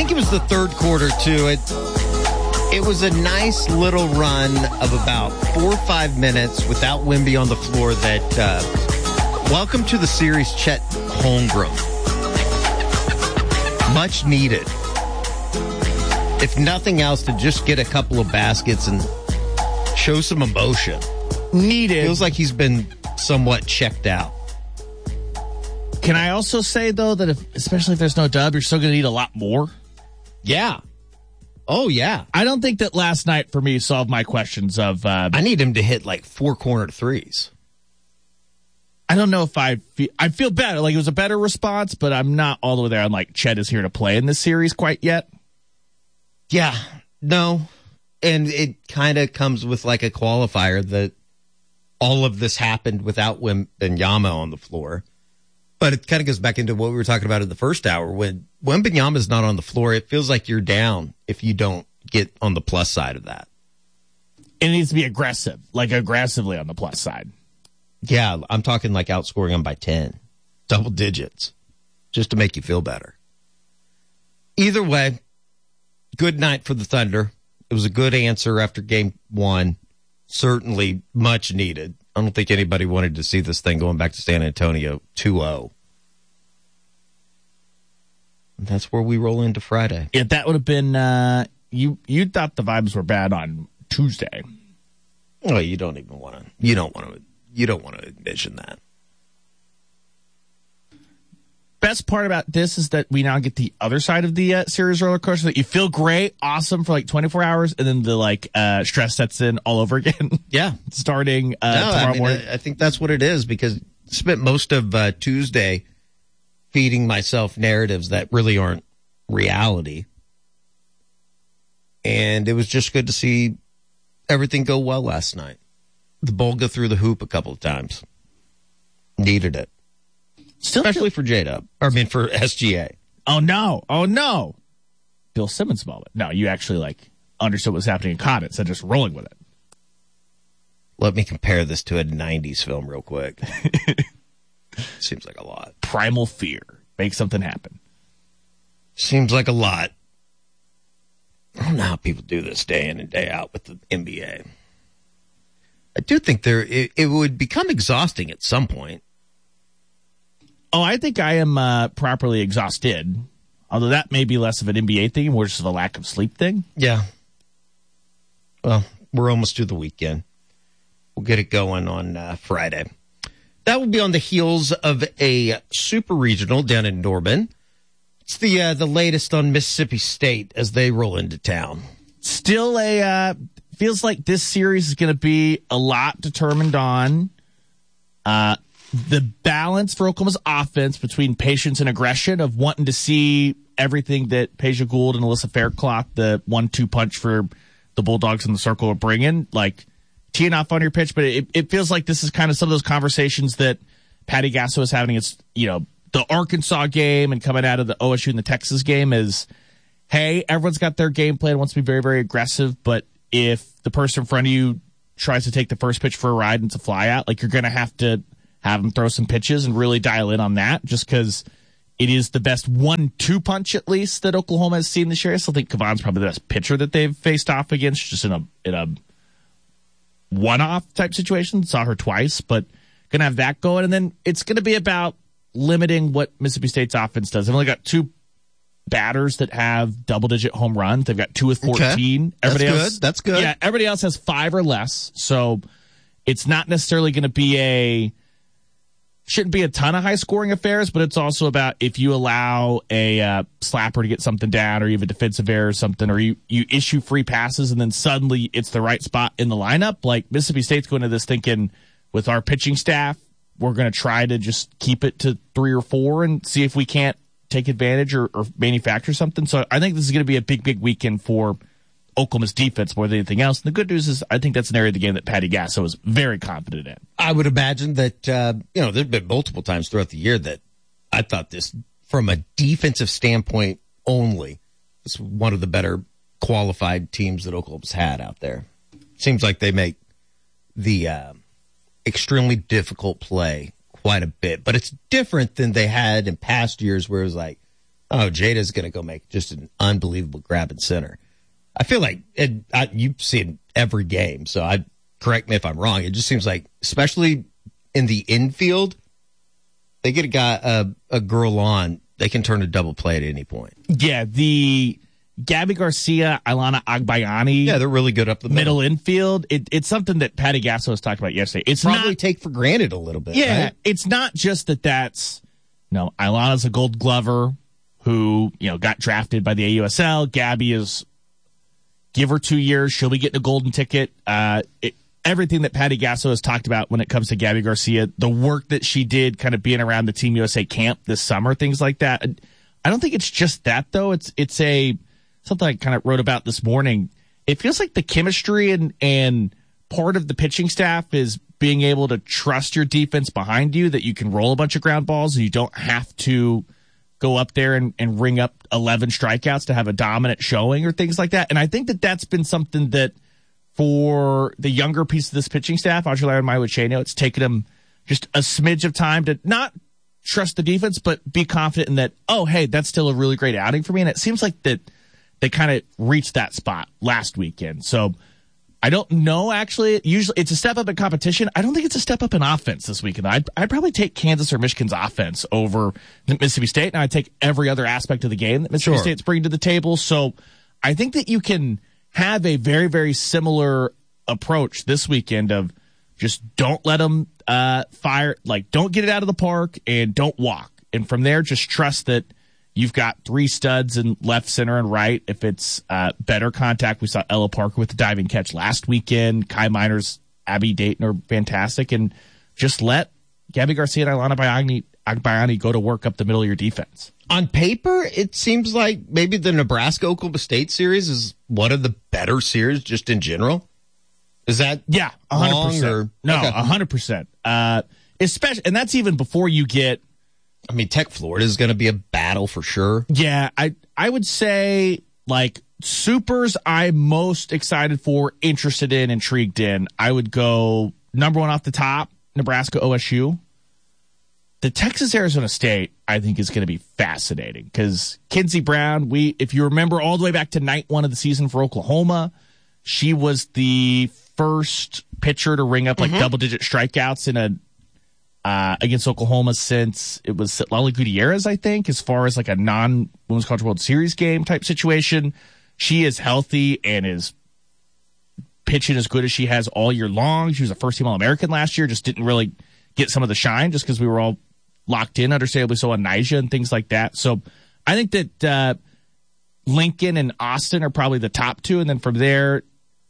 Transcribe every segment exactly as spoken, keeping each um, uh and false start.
think it was the third quarter, too. It, it was a nice little run of about four or five minutes without Wemby on the floor that, uh, welcome to the series, Chet Holmgren. Much needed. If nothing else, to just get a couple of baskets and show some emotion. Needed. Feels like he's been somewhat checked out. Can I also say, though, that if, especially if there's no dub, you're still going to need a lot more? Yeah. Oh, yeah. I don't think that last night, for me, solved my questions of... Uh, I need him to hit, like, four corner threes. I don't know if I feel... I feel better. Like, it was a better response, but I'm not all the way there. I'm like, Chet is here to play in this series quite yet. Yeah. No. And it kind of comes with, like, a qualifier that all of this happened without Wembanyama on the floor. But it kind of goes back into what we were talking about in the first hour. When Wembanyama's not on the floor, it feels like you're down if you don't get on the plus side of that. It needs to be aggressive, like aggressively on the plus side. Yeah, I'm talking like outscoring them by ten, double digits, just to make you feel better. Either way, good night for the Thunder. It was a good answer after game one. Certainly much needed. I don't think anybody wanted to see this thing going back to San Antonio two oh. And that's where we roll into Friday. Yeah, that would have been, uh, you you thought the vibes were bad on Tuesday. Oh, you don't even want to, you don't want to, you don't want to envision that. Best part about this is that we now get the other side of the uh, series roller coaster, that you feel great, awesome for like twenty-four hours, and then the like uh, stress sets in all over again. Yeah. Starting uh, no, tomorrow I mean, morning. I, I think that's what it is, because I spent most of uh, Tuesday feeding myself narratives that really aren't reality. And it was just good to see everything go well last night. The ball go through the hoop a couple of times. Needed it. Still Especially for J-Dub. I mean, for S G A. Oh, no. Oh, no. Bill Simmons moment. No, you actually, like, understood what was happening and caught it, so just rolling with it. Let me compare this to a nineties film real quick. Seems like a lot. Primal Fear. Make something happen. Seems like a lot. I don't know how people do this day in and day out with the N B A. I do think there it, it would become exhausting at some point. Oh, I think I am uh, properly exhausted. Although that may be less of an N B A thing, more just of a lack of sleep thing. Yeah. Well, we're almost to the weekend. We'll get it going on uh, Friday. That will be on the heels of a super regional down in Norman. It's the uh, the latest on Mississippi State as they roll into town. Still a uh, feels like this series is going to be a lot determined on uh, the balance for Oklahoma's offense between patience and aggression, of wanting to see everything that Peja Gould and Alyssa Faircloth, the one two punch for the Bulldogs in the circle, are bringing, like teeing off on your pitch. But it, it feels like this is kind of some of those conversations that Patty Gasso is having. It's, you know, the Arkansas game and coming out of the O S U and the Texas game is, hey, everyone's got their game plan, wants to be very, very aggressive, but if the person in front of you tries to take the first pitch for a ride and it's a fly out, like, you're going to have to have them throw some pitches and really dial in on that, just because it is the best one two punch, at least, that Oklahoma has seen this year. I still think Kavon's probably the best pitcher that they've faced off against, just in a in a one-off type situation. Saw her twice, but going to have that going. And then it's going to be about limiting what Mississippi State's offense does. They've only got two batters that have double-digit home runs. They've got two with fourteen. Okay. That's everybody else, good. That's good. Yeah, everybody else has five or less. So it's not necessarily going to be a shouldn't be a ton of high-scoring affairs, but it's also about if you allow a uh, slapper to get something down, or you have a defensive error or something, or you, you issue free passes and then suddenly it's the right spot in the lineup. Like, Mississippi State's going to this thinking, with our pitching staff, we're going to try to just keep it to three or four and see if we can't take advantage or, or manufacture something. So I think this is going to be a big, big weekend for Oklahoma's defense more than anything else. And the good news is I think that's an area of the game that Patty Gasso is very confident in. I would imagine that, uh, you know, there have been multiple times throughout the year that I thought this, from a defensive standpoint only, this was one of the better qualified teams that Oklahoma's had out there. Seems like they make the uh, extremely difficult play quite a bit, but it's different than they had in past years, where it was like, Oh, Jada's going to go make just an unbelievable grab at center. I feel like it, I, you've seen every game, so I correct me if I'm wrong. It just seems like, especially in the infield, they get a guy, a, a girl on, they can turn a double play at any point. Yeah, the Gabby Garcia, Ilana Agbayani. Yeah, they're really good up the middle, middle infield. It, it's something that Patty Gasso has talked about yesterday. It's probably not, take for granted a little bit. Yeah, right? It's not just that that's, you know, Ilana's a Gold Glover who, you know, got drafted by the A U S L. Gabby is, give her two years, she'll be getting a golden ticket. Uh, it, everything that Patty Gasso has talked about when it comes to Gabby Garcia, the work that she did kind of being around the Team U S A camp this summer, things like that. I don't think it's just that, though. It's it's a something I kind of wrote about this morning. It feels like the chemistry and, and part of the pitching staff is being able to trust your defense behind you, that you can roll a bunch of ground balls and you don't have to go up there and, and ring up eleven strikeouts to have a dominant showing or things like that. And I think that that's been something that for the younger piece of this pitching staff, Audrey and Maiwacheno, it's taken them just a smidge of time to not trust the defense, but be confident in that, oh, hey, that's still a really great outing for me. And it seems like that they kind of reached that spot last weekend. So I don't know, actually. Usually it's a step up in competition. I don't think it's a step up in offense this weekend. I'd, I'd probably take Kansas or Michigan's offense over Mississippi State. Now I'd take every other aspect of the game that Mississippi Sure. State's bringing to the table. So I think that you can have a very, very similar approach this weekend of just don't let them uh, fire, like don't get it out of the park and don't walk. And from there, just trust that you've got three studs in left, center, and right. If it's uh, better contact, we saw Ella Parker with the diving catch last weekend. Kai Miners, Abby Dayton are fantastic. And just let Gabby Garcia and Ilana Agbayani, Agbayani go to work up the middle of your defense. On paper, it seems like maybe the Nebraska-Oklahoma State series is one of the better series just in general. Is that yeah, one hundred percent. wrong, or? No, Okay. one hundred percent. Uh, especially, and that's even before you get I mean, Tech Florida is going to be a battle for sure. Yeah, I I would say like supers I'm most excited for, interested in, intrigued in. I would go number one off the top, Nebraska O S U. The Texas Arizona State I think is going to be fascinating because Kinsey Brown, we if you remember all the way back to night one of the season for Oklahoma, she was the first pitcher to ring up like Mm-hmm. double digit strikeouts in a Uh, against Oklahoma since it was Lali Gutierrez, I think, as far as like a non-Women's College World Series game type situation. She is healthy and is pitching as good as she has all year long. She was a first-team All-American last year, just didn't really get some of the shine just because we were all locked in, understandably so, on Nyjah and things like that. So I think that uh, Lincoln and Austin are probably the top two, and then from there,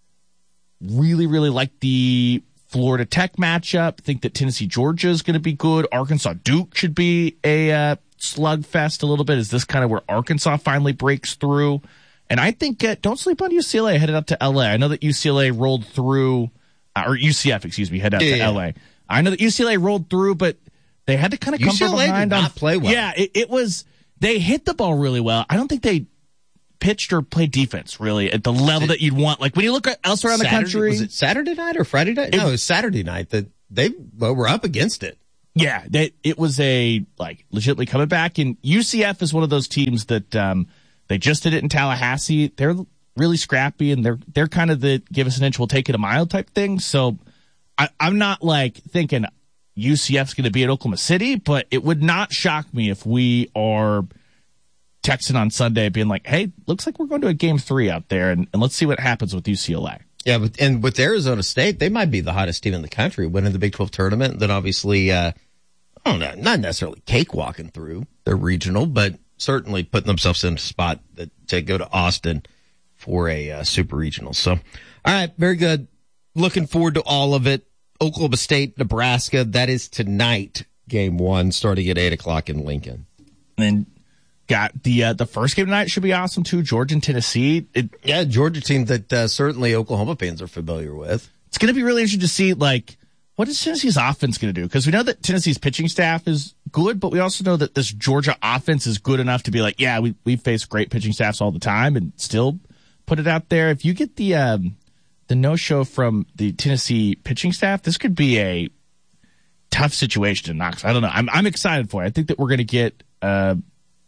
really, really like the Florida Tech matchup. Think that Tennessee Georgia is going to be good. Arkansas Duke should be a uh, slugfest a little bit. Is this kind of where Arkansas finally breaks through? And I think uh, don't sleep on U C L A headed up to L A. I know that U C L A rolled through, uh, or U C F, excuse me, headed up Yeah, to yeah. L A. I know that U C L A rolled through, but they had to kind of come U C L A from did behind. not on, play well. Yeah, it, it was. They hit the ball really well. I don't think they pitched or played defense really at the level that you'd want. Like when you look at elsewhere around the Saturday- country, Was it Saturday night or Friday night? It- no, it was Saturday night that they well, were up against it. yeah, they, it was a like legitimately coming back. And U C F is one of those teams that um, they just did it in Tallahassee. They're really scrappy and they're they're kind of the give us an inch, we'll take it a mile type thing. So I, I'm not like thinking U C F's going to be at Oklahoma City, but it would not shock me if we are texting on Sunday being like, hey, looks like we're going to a game three out there, and, and let's see what happens with U C L A. Yeah, but and with Arizona State, they might be the hottest team in the country, winning the Big twelve tournament. Then obviously, uh, I don't know, not necessarily cakewalking through their regional, but certainly putting themselves in a spot that, to go to Austin for a uh, super regional. So, all right, very good. Looking forward to all of it. Oklahoma State, Nebraska, that is tonight, game one, starting at eight o'clock in Lincoln. And got the uh, the first game tonight should be awesome too. Georgia and Tennessee. It, Yeah, Georgia team that uh, certainly Oklahoma fans are familiar with. it's going to be really interesting to see like what is Tennessee's offense going to do, because we know that Tennessee's pitching staff is good, but we also know that this Georgia offense is good enough to be like, yeah, we we face great pitching staffs all the time and still put it out there. If you get the um, the no show from the Tennessee pitching staff, this could be a tough situation in Knoxville. I don't know. I'm I'm excited for it. I think that we're going to get. Uh,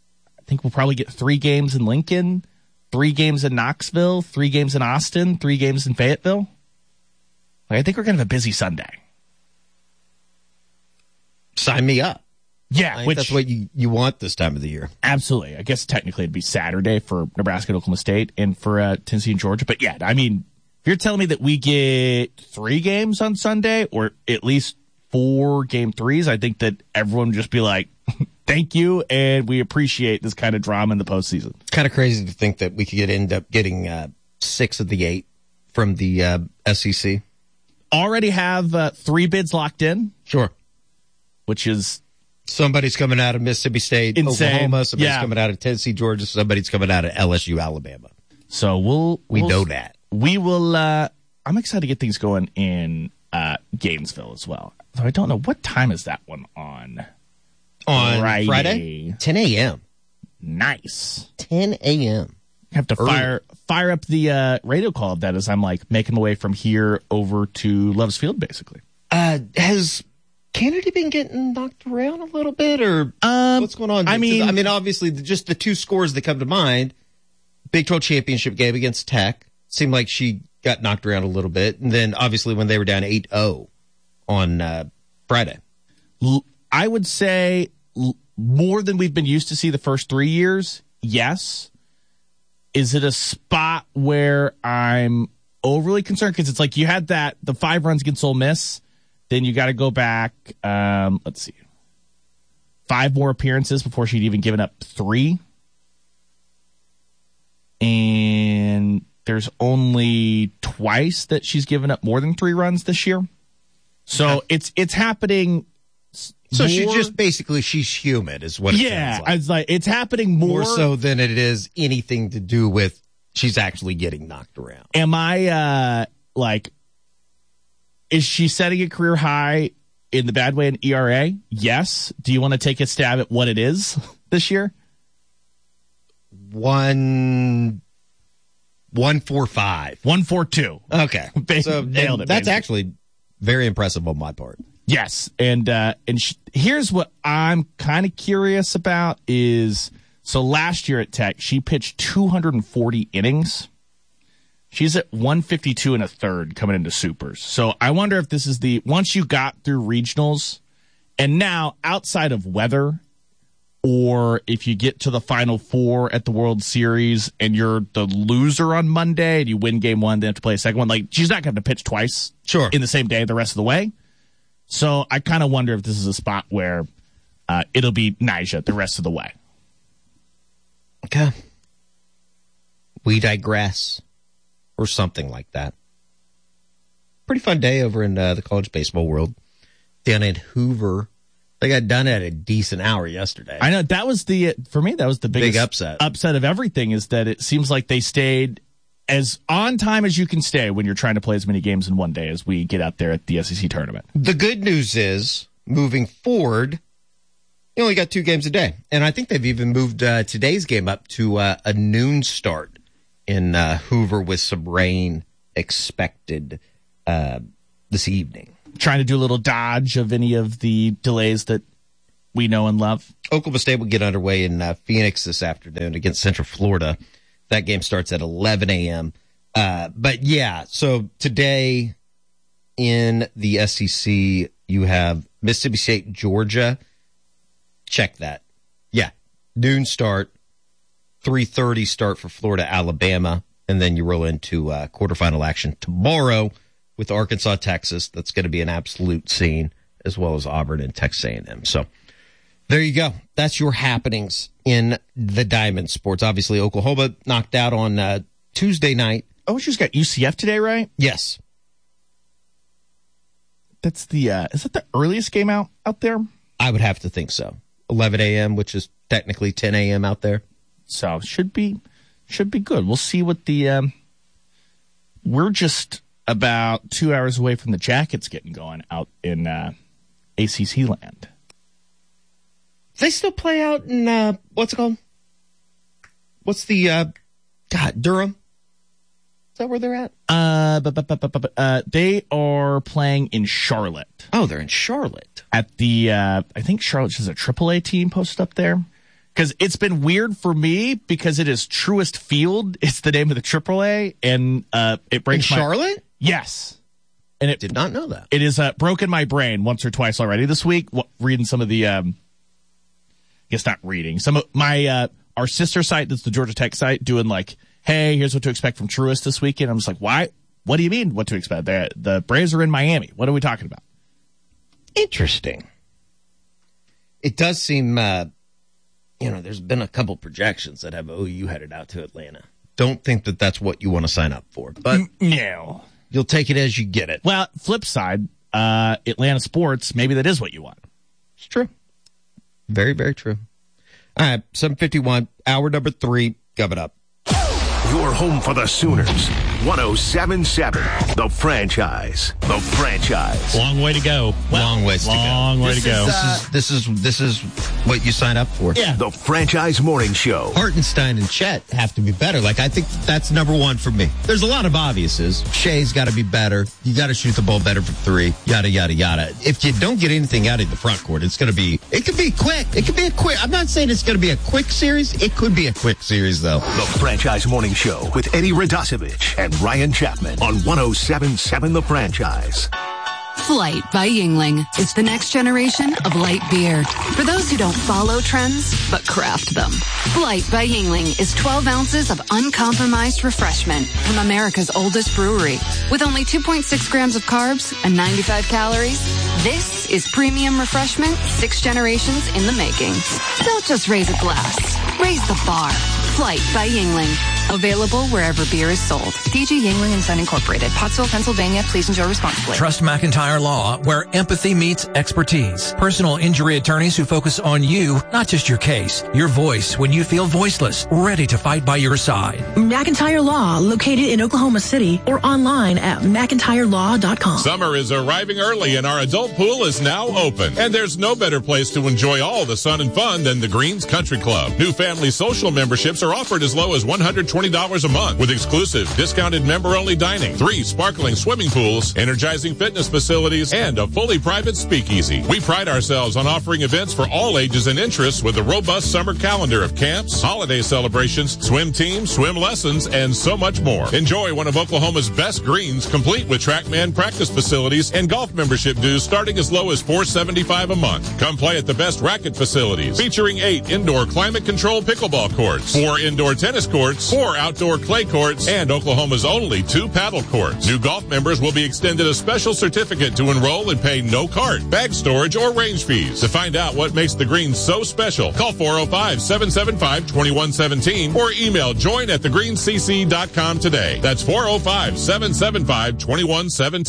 think we'll probably get three games in Lincoln, three games in Knoxville, three games in Austin, three games in Fayetteville. Like, I think we're going to have a busy Sunday. Sign me up. Yeah, I think which that's what you, you want this time of the year. Absolutely. I guess technically it'd be Saturday for Nebraska and Oklahoma State and for uh, Tennessee and Georgia. But yeah, I mean, if you're telling me that we get three games on Sunday or at least four game threes, I think that everyone would just be like, thank you, and we appreciate this kind of drama in the postseason. It's kind of crazy to think that we could get, end up getting uh, six of the eight from the uh, S E C. Already have uh, three bids locked in. Sure. Which is... Somebody's coming out of Mississippi State, insane. Oklahoma. Somebody's yeah. coming out of Tennessee, Georgia. Somebody's coming out of L S U, Alabama. So we'll... We we'll, know that. We will... Uh, I'm excited to get things going in uh, Gainesville as well. So I don't know. What time is that one on? On Friday? Friday? ten a.m. Nice. ten a.m. Have to Early. fire fire up the uh, radio call of that as I'm like making my way from here over to Love's Field, basically. Uh, has Kennedy been getting knocked around a little bit, or um, what's going on? I mean, I mean, obviously, just the two scores that come to mind: Big twelve championship game against Tech seemed like she got knocked around a little bit, and then obviously when they were down eight oh on uh, Friday. I would say more than we've been used to see the first three years. Yes. Is it a spot where I'm overly concerned? Because it's like you had that, the five runs against Ole Miss. Then you got to go back, um, let's see, five more appearances before she'd even given up three. And there's only twice that she's given up more than three runs this year. So okay. it's it's happening. So more, she's just basically, she's human is what it yeah, sounds like. it's like it's happening more, more so than it is anything to do with she's actually getting knocked around. Am I uh, like, is she setting a career high in the bad way in E R A? Yes. Do you want to take a stab at what it is this year? One, one four five, one four two. Okay, so nailed it. That's basically. actually very impressive on my part. Yes, and uh, and sh- here's what I'm kind of curious about is, so last year at Tech, she pitched two hundred forty innings. She's at one fifty-two and a third coming into supers. So I wonder if this is the, once you got through regionals, and now outside of weather, or if you get to the Final Four at the World Series and you're the loser on Monday and you win game one, then have to play a second one, like she's not going to pitch twice sure. in the same day the rest of the way. So I kind of wonder if this is a spot where uh, it'll be Nyjah the rest of the way. Okay. We digress. Or something like that. Pretty fun day over in uh, the college baseball world. Down in Hoover. They got done at a decent hour yesterday. I know. That was the, for me, that was the biggest big upset. upset of everything is that it seems like they stayed as on time as you can stay when you're trying to play as many games in one day as we get out there at the S E C tournament. The good news is, moving forward, you only got two games a day. And I think they've even moved uh, today's game up to uh, a noon start in uh, Hoover with some rain expected uh, this evening. Trying to do a little dodge of any of the delays that we know and love. Oklahoma State will get underway in uh, Phoenix this afternoon against Central Florida. That game starts at eleven a.m. Uh, but yeah, so today in the S E C, you have Mississippi State, Georgia. Check that. Yeah, noon start, three thirty start for Florida, Alabama, and then you roll into uh, quarterfinal action tomorrow with Arkansas, Texas. That's going to be an absolute scene, as well as Auburn and Texas A and M. So there you go. That's your happenings in the Diamond Sports. Obviously, Oklahoma knocked out on uh, Tuesday night. Oh, she's got U C F today, right? Yes. That's the, uh, is that the earliest game out, out there? I would have to think so. eleven a.m., which is technically ten a.m. out there. So should be, should be good. We'll see what the, um, we're just about two hours away from the Jackets getting going out in uh, A C C land. They still play out in, uh, what's it called? What's the, uh, God, Durham? Is that where they're at? Uh, but, but, but, but, but, uh, they are playing in Charlotte. Oh, they're in Charlotte. At the, uh, I think Charlotte has a triple A team posted up there. Because it's been weird for me because it is Truist Field. It's the name of the triple A, and uh, it breaks In my... Charlotte? Yes. And it did not know that. It has uh, broken my brain once or twice already this week, w- reading some of the... Um, I guess not reading. Some of my... Uh, our sister site, that's the Georgia Tech site, doing like, hey, here's what to expect from Truist this weekend. I'm just like, why? What do you mean what to expect? The, the Braves are in Miami. What are we talking about? Interesting. It does seem... Uh, You know, there's been a couple projections that have O U headed out to Atlanta. Don't think that that's what you want to sign up for, but no, you'll take it as you get it. Well, flip side, uh, Atlanta sports, maybe that is what you want. It's true. Very, very true. All right, seven fifty-one, hour number three, coming up. Your home for the Sooners. one oh seven point seven, The Franchise. The Franchise. Long way to go. Long ways to go. Long way this to go. Is, uh, this is this is what you sign up for. Yeah. The Franchise Morning Show. Hartenstein and Chet have to be better. Like, I think that's number one for me. There's a lot of obviouses. Shea's got to be better. You got to shoot the ball better from three. Yada, yada, yada. If you don't get anything out of the front court, it's going to be, it could be quick. It could be a quick, I'm not saying it's going to be a quick series. It could be a quick series, though. The Franchise Morning Show with Eddie Radosevich and Ryan Chapman on one oh seven point seven The Franchise. Flight by Yuengling is the next generation of light beer. For those who don't follow trends, but craft them. Flight by Yuengling is twelve ounces of uncompromised refreshment from America's oldest brewery. With only two point six grams of carbs and ninety-five calories, this is premium refreshment six generations in the making. Don't just raise a glass. Raise the bar. Flight by Yuengling. Available wherever beer is sold. D G Yuengling and Son Incorporated. Pottsville, Pennsylvania. Please enjoy responsibly. Trust McIntyre Law, where empathy meets expertise. Personal injury attorneys who focus on you, not just your case. Your voice when you feel voiceless. Ready to fight by your side. McIntyre Law, located in Oklahoma City or online at mcintyre law dot com. Summer is arriving early and our adult pool is now open. And there's no better place to enjoy all the sun and fun than the Greens Country Club. New family social memberships are offered as low as one hundred twenty dollars a month with exclusive discounted member-only dining, three sparkling swimming pools, energizing fitness facilities, and a fully private speakeasy. We pride ourselves on offering events for all ages and interests with a robust summer calendar of camps, holiday celebrations, swim teams, swim lessons, and so much more. Enjoy one of Oklahoma's best greens, complete with TrackMan practice facilities and golf membership dues starting as low as four dollars and seventy-five cents a month. Come play at the best racket facilities, featuring eight indoor climate-controlled pickleball courts, four indoor tennis courts, four outdoor clay courts, and Oklahoma's only two paddle courts. New golf members will be extended a special certificate to enroll and pay no cart, bag storage, or range fees. To find out what makes the greens so special, call four oh five, seven seven five, two one one seven or email join at the greens c c dot com today. That's four oh five, seven seven five, two one one seven.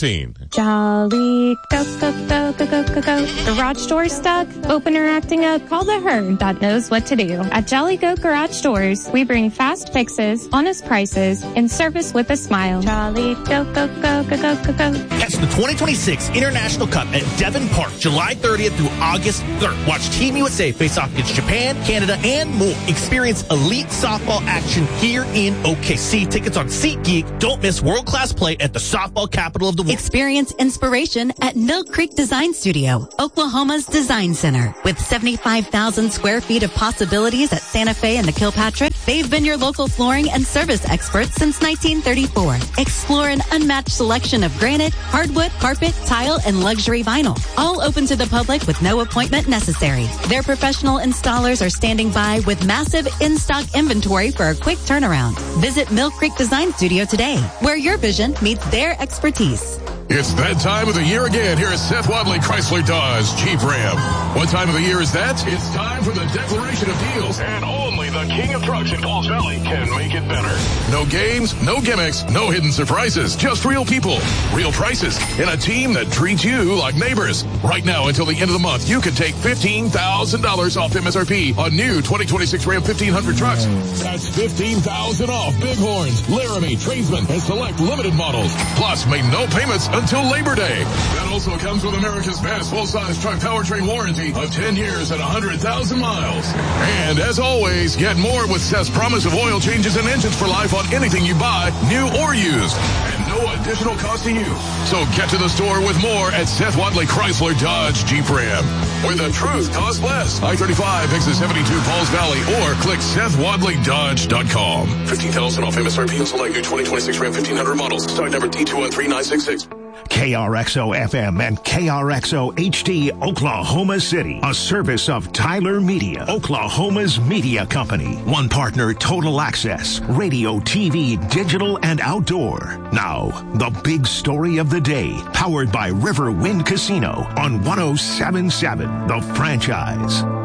Jolly, go, go, go, go, go, go, go. Garage door stuck? Opener acting up? Call the herd that knows what to do. At Jolly Go Garage Doors, we bring fast fixes, honest prices, and service with a smile. Jolly, go, go, go, go, go, go, go. Catch the twenty twenty-six International Cup at Devon Park, July thirtieth through August third. Watch Team U S A face off against Japan, Canada, and more. Experience elite softball action here in O K C. Tickets on SeatGeek. Don't miss world-class play at the softball capital of the world. Experience inspiration at Mill Creek Design Studio, Oklahoma's design center. With seventy-five thousand square feet of possibilities at Santa Fe and the Kilpatrick, they've been your local flooring and service experts since nineteen thirty-four. Explore an unmatched selection of granite, hardwood, carpet, tile, and luxury vinyl. All open to the public with no appointment necessary. Their professional installers are standing by with massive in-stock inventory for a quick turnaround. Visit Mill Creek Design Studio today, where your vision meets their expertise. It's that time of the year again here at Seth Wadley Chrysler Dodge Jeep Ram. What time of the year is that? It's time for the Declaration of Deals. And only the king of trucks in Pauls Valley can make it better. No games, no gimmicks, no hidden surprises. Just real people, real prices, and a team that treats you like neighbors. Right now until the end of the month, you can take fifteen thousand dollars off M S R P on new twenty twenty-six Ram fifteen hundred trucks. That's fifteen thousand dollars off Bighorns, Laramie, Tradesman, and select limited models. Plus, make no payments until Labor Day. That also comes with America's best full-size truck powertrain warranty of ten years and one hundred thousand miles. And as always, get more with Seth's promise of oil changes and engines for life on anything you buy, new or used. And no no additional cost to you. So get to the store with more at Seth Wadley Chrysler Dodge Jeep Ram, where the truth costs less. I thirty-five, exit seventy-two, Pauls Valley, or click Seth Wadley Dodge dot com. fifteen thousand off M S R P on select new twenty twenty-six Ram fifteen hundred models. Stock number D two one three nine six six. K R X O F M and K R X O H D, Oklahoma City. A service of Tyler Media, Oklahoma's media company. One partner, Total Access, radio, T V, digital, and outdoor. Now, the big story of the day, powered by Riverwind Casino on one oh seven point seven, The Franchise.